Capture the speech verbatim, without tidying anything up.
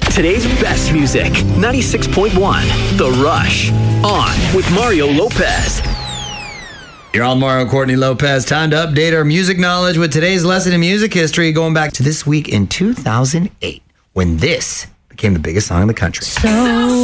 Today's best music, ninety-six point one, The Rush. On with Mario Lopez. You're on Mario Courtney Lopez. Time to update our music knowledge with today's lesson in music history, going back to this week in two thousand eight, when this became the biggest song in the country. So